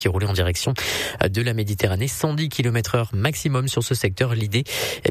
qui roulait en direction de la Méditerranée, 110 km/h maximum sur ce secteur. L'idée,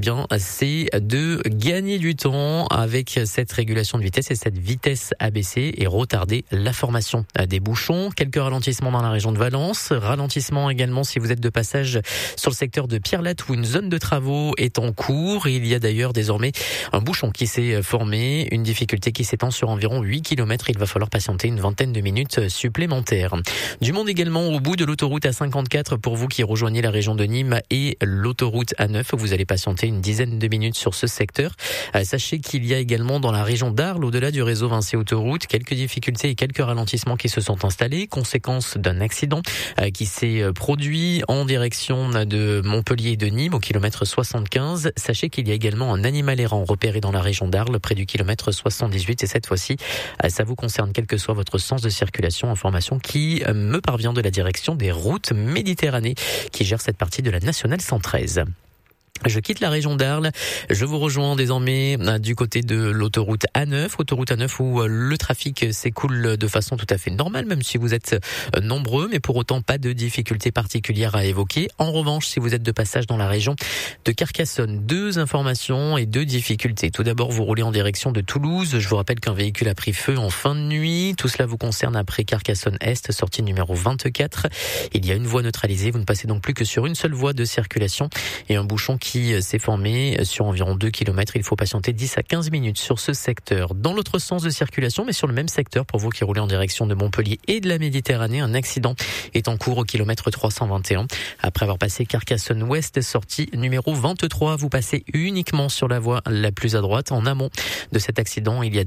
c'est de gagner du temps avec cette régulation de vitesse et cette vitesse abaissée et retarder la formation des bouchons. Quelques ralentissements dans la région de Valence, ralentissement également si vous êtes de passage sur le secteur de Pierrelatte où une zone de travaux est en cours. Il y a d'ailleurs désormais un bouchon qui s'est formé, une difficulté qui s'étend sur environ 8 km. Il va falloir patienter une vingtaine de minutes supplémentaires. Du monde également au bout de l'autoroute A54 pour vous qui rejoignez la région de Nîmes et l'autoroute A9. Vous allez patienter une dizaine de minutes sur ce secteur. Sachez qu'il y a également dans la région d'Arles, au-delà du réseau Vinci Autoroute, quelques difficultés et quelques ralentissements qui se sont installés, conséquence d'un accident qui s'est produit en direction de Montpellier et de Nîmes au kilomètre 75. Sachez qu'il y a également un animal errant repéré dans la région d'Arles près du kilomètre 78 et cette fois-ci, ça vous concerne quel que soit votre sens de circulation. Information qui me parvient de la direction des routes Méditerranée qui gère cette partie de la nationale 113. Je quitte la région d'Arles, je vous rejoins désormais du côté de l'autoroute A9, où le trafic s'écoule de façon tout à fait normale, même si vous êtes nombreux, mais pour autant pas de difficultés particulières à évoquer. En revanche, si vous êtes de passage dans la région de Carcassonne, 2 informations et 2 difficultés. Tout d'abord, vous roulez en direction de Toulouse. Je vous rappelle qu'un véhicule a pris feu en fin de nuit. Tout cela vous concerne après Carcassonne-Est, sortie numéro 24. Il y a une voie neutralisée. Vous ne passez donc plus que sur une seule voie de circulation et un bouchon qui s'est formé sur environ 2 km. Il faut patienter 10 à 15 minutes sur ce secteur. Dans l'autre sens de circulation, mais sur le même secteur, pour vous qui roulez en direction de Montpellier et de la Méditerranée, un accident est en cours au kilomètre 321. Après avoir passé Carcassonne-Ouest, sortie numéro 23, vous passez uniquement sur la voie la plus à droite. En amont de cet accident, il y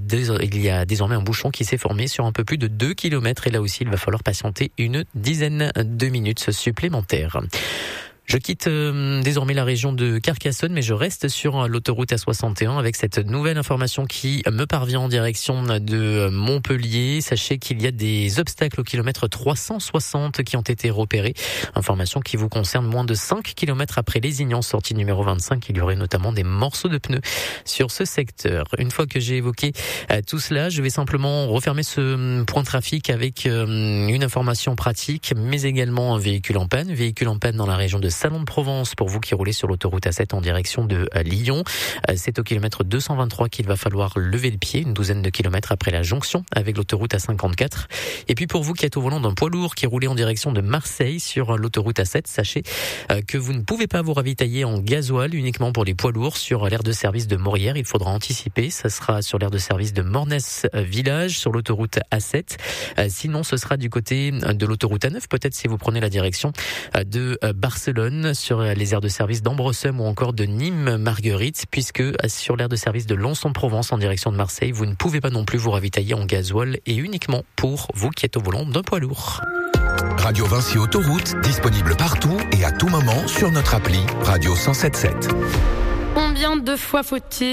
a désormais un bouchon qui s'est formé sur un peu plus de 2 km. Et là aussi, il va falloir patienter une dizaine de minutes supplémentaires. Je quitte désormais la région de Carcassonne, mais je reste sur l'autoroute A61 avec cette nouvelle information qui me parvient en direction de Montpellier. Sachez qu'il y a des obstacles au kilomètre 360 qui ont été repérés. Information qui vous concerne moins de 5 km après Lézignan, sortie numéro 25. Il y aurait notamment des morceaux de pneus sur ce secteur. Une fois que j'ai évoqué tout cela, je vais simplement refermer ce point trafic avec une information pratique, mais également un véhicule en panne dans la région de Salon de Provence pour vous qui roulez sur l'autoroute A7 en direction de Lyon. C'est au kilomètre 223 qu'il va falloir lever le pied, une douzaine de kilomètres après la jonction avec l'autoroute A54. Et puis pour vous qui êtes au volant d'un poids lourd qui roulait en direction de Marseille sur l'autoroute A7, sachez que vous ne pouvez pas vous ravitailler en gasoil uniquement pour les poids lourds sur l'aire de service de Morières. Il faudra anticiper, ça sera sur l'aire de service de Mornès Village sur l'autoroute A7. Sinon ce sera du côté de l'autoroute A9, peut-être si vous prenez la direction de Barcelone sur les aires de service d'Ambreusum ou encore de Nîmes-Marguerite, puisque sur l'aire de service de Lons-en-Provence en direction de Marseille, vous ne pouvez pas non plus vous ravitailler en gasoil et uniquement pour vous qui êtes au volant d'un poids lourd. Radio Vinci Autoroute, disponible partout et à tout moment sur notre appli Radio 107.7. Combien de fois faut-il